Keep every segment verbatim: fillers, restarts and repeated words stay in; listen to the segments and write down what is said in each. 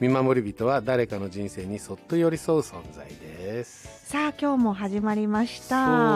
見守り人は誰かの人生にそっと寄り添う存在です。 さあ今日も始まりました。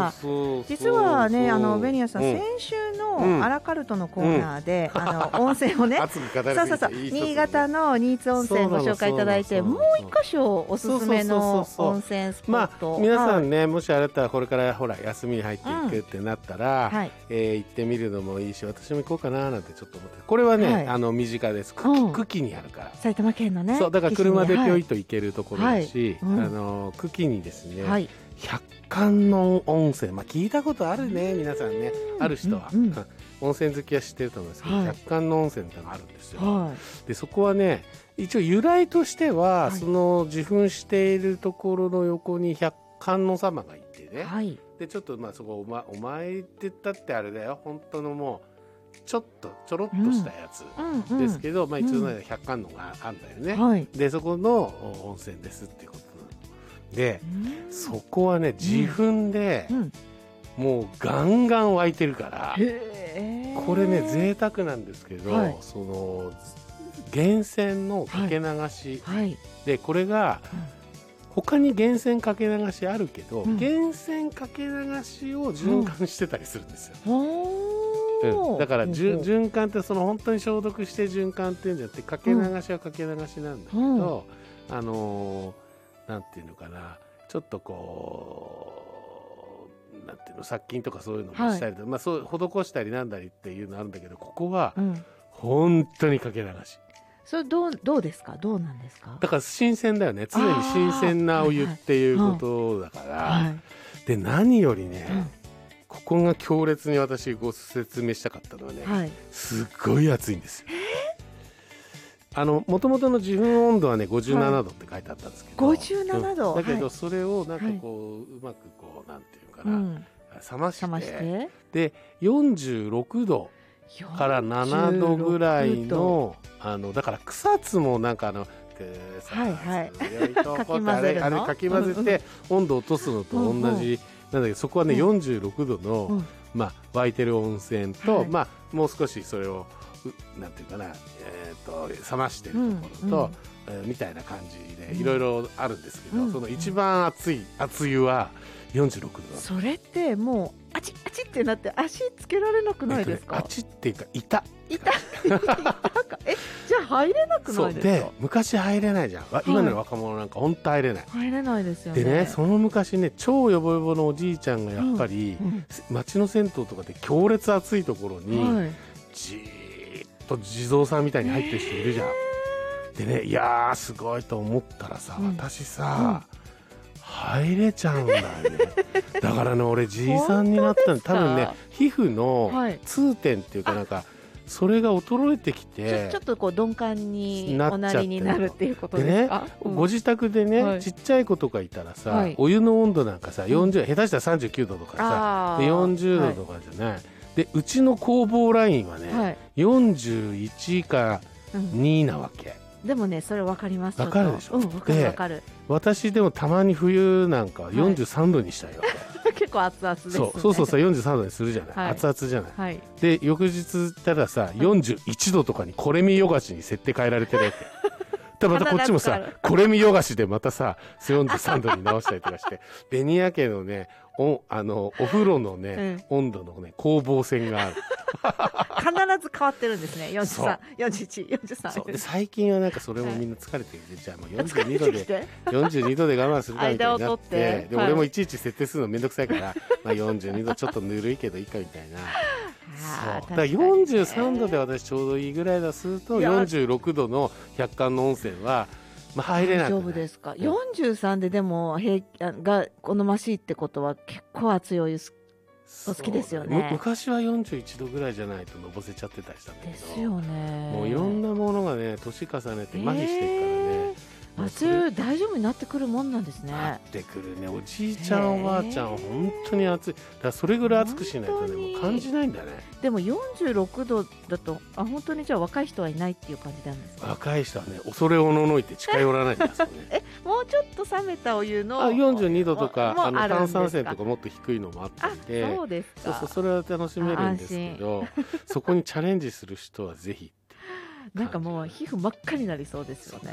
そうそうそう、 実はね、あのベニヤさん、 うん、 先週のアラカルトのコーナーで、うん、あの温泉をね熱く語りそうそうそう、 いい新潟の新津温泉ご紹介いただいて、もう一箇所おすすめの温泉スポット、 まあ、皆さんね、はい、もしあれだったらこれからほら休みに入っていくってなったら、うん、はい、えー、行ってみるのもいいし、私も行こうかななんてちょっと思って、これはね、はい、あの身近です。久喜にあるから、 埼玉県のね、 そうだから車でぴょいと行けるところだし、はい、うん、あの久喜にですね、はい、百観音温泉、まあ、聞いたことあるね皆さんね、ある人は、うんうん、温泉好きは知ってると思うんですけど、はい、百観音温泉ってのがあるんですよ、はい、でそこはね一応由来としては、はい、その受粉しているところの横に百観音様がいてね、はい、でちょっとまあそこお、ま、お前って言ったってあれだよ、本当のもうちょっとちょろっとしたやつですけど、うんうんうん、まあ、一応百観音があるんだよね、はい、でそこの温泉ですっていうことで、うん、そこはね自分で、うん、もうガンガン湧いてるから、これね贅沢なんですけど、はい、その源泉のかけ流し、はいはい、でこれが、うん、他に源泉かけ流しあるけど、うん、源泉かけ流しを循環してたりするんですよ、うんうん、だから、うん、循環ってその本当に消毒して循環っていうんじゃなくて、かけ流しはかけ流しなんだけど、うん、あのーなんていうのかな、ちょっとこうなんていうの、殺菌とかそういうのもしたり、はい、まあ、そう施したりなんだりっていうのあるんだけど、ここは本当にかけ流し、 うん、それどう、どうですか、どうなんですか。 だから新鮮だよね、常に新鮮なお湯っていうことだから、はいはい、で何よりね、うん、ここが強烈に私ご説明したかったのはね、はい、すっごい熱いんですよ。あの元々の自分温度はねごじゅうななどって書いてあったんですけど、 ごじゅうななど、 うん、だけどそれをなんかこう、はい、うまくこうなんていうかな、うん、冷まして、してでよんじゅうろくどからななどぐらいの、あのだから草津もなんかあのはいはい、かき混ぜるの、あれかき混ぜて温度落とすのと同じなんだけど、そこはね、うん、よんじゅうろくどの、うん、まあ、湧いてる温泉と、はい、まあ、もう少しそれをなんていうかな、えー、と冷ましてるところと、うんうん、えー、みたいな感じでいろいろあるんですけど、うん、その一番熱い熱湯はよんじゅうろくどだ。 それってもうあちあちってなって足つけられなくないですか。 えっとね、あちっていうかいたいたえじゃあ入れなくないですか。そうで昔入れないじゃん、はい、今の若者なんか本当入れない入れないですよね。 でね、その昔ね超ヨボヨボのおじいちゃんがやっぱり、うんうん、町の銭湯とかで強烈熱いところに、はい、じーと地蔵さんみたいに入ってる人いるじゃん、えー、でね、いやーすごいと思ったらさ、うん、私さ、うん、入れちゃうんだよねだからね俺じいさんになったの多分ね皮膚の痛点っていうかなんか、はい、それが衰えてきてちょ, ちょっとこう鈍感におなりになるっていうことですか。 でね、うん、ご自宅でね、はい、ちっちゃい子とかいたらさ、はい、お湯の温度なんかさよんじゅう、うん、下手したらさんじゅうきゅうどとかさでよんじゅうどとかじゃない、はい、でうちの工房ラインはね、はい、よんじゅういちかになわけ、 うん、でもねそれ分かります。 分かるでしょ、 うん、分かる分かる。 私でもたまに冬なんかよんじゅうさんどにしたいわけ、 はい、結構熱々ですね。 そうそうそうそうよんじゅうさんどにするじゃない、はい、熱々じゃない、はい、で翌日たらさよんじゅういちどとかにこれみよがしに設定変えられてるわけでまたこっちもさこれみよがしでまたさよんじゅうさんどに直したりとかしてベニヤ家のね お, あのお風呂のね、うん、温度のね攻防戦がある必ず変わってるんですね。よんじゅうさん、よんじゅういち、よんじゅうさん。 そうで最近はなんかそれもみんな疲れてきて、はい、じゃあもうよんじゅうにどでよんじゅうにどで我慢するかみたいになって、で、はい、俺もいちいち設定するのめんどくさいからまあよんじゅうにどちょっとぬるいけどいいかみたいなそうだからよんじゅうさんどで私ちょうどいいぐらいだするとよんじゅうろくどの百観の温泉はまあ、入れない。 大丈夫ですか。よんじゅうさんででも平が好ましいってことは結構熱いお湯お好きですよね。 昔はよんじゅういちどぐらいじゃないとのぼせちゃってたりしたんだけどですよね。 もういろんなものがね年重ねて麻痺してるからね、 熱湯大丈夫になってくるもんなんですね。 なってくるね。おじいちゃんおばあちゃん本当に熱い。だからそれぐらい熱くしないとねもう感じないんだね。 でもよんじゅうろくどだとあ本当にじゃあ若い人はいないっていう感じなんですか。 若い人はね恐れおののいて近寄らないんですよねえもうちょっと冷めたお湯のあよんじゅうにどとかあの炭酸泉とかもっと低いのもあったりで、 あそうですか。 そうそうそれは楽しめるんですけどそこにチャレンジする人はぜひ。 なんかもう皮膚真っ赤になりそうですよね。